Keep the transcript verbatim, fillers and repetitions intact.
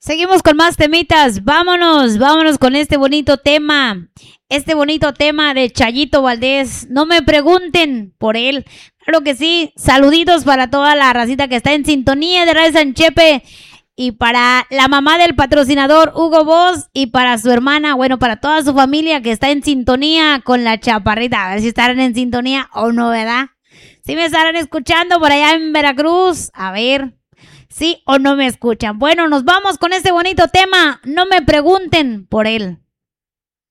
Seguimos con más temitas. Vámonos, vámonos con este bonito tema. Este bonito tema de Chayito Valdés. No me pregunten por él. Claro que sí. Saluditos para toda la racita que está en sintonía de Radio San Chepe. Y para la mamá del patrocinador Hugo Boss. Y para su hermana, bueno, para toda su familia que está en sintonía con la chaparrita. A ver si estarán en sintonía o no, ¿verdad? Si me estarán escuchando por allá en Veracruz. A ver. ¿Sí o no me escuchan? Bueno, nos vamos con este bonito tema. No me pregunten por él.